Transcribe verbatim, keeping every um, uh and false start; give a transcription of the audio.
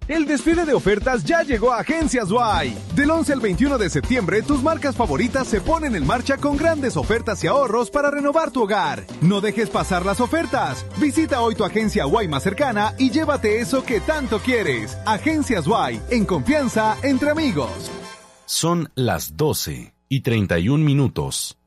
El desfile de ofertas ya llegó a Agencias Y. Del once al veintiuno de septiembre, tus marcas favoritas se ponen en marcha con grandes ofertas y ahorros para renovar tu hogar. No dejes pasar las ofertas. Visita hoy tu agencia Y más cercana y llévate eso que tanto quieres. Agencias Y, en confianza, entre amigos. Son las doce y treinta y un minutos.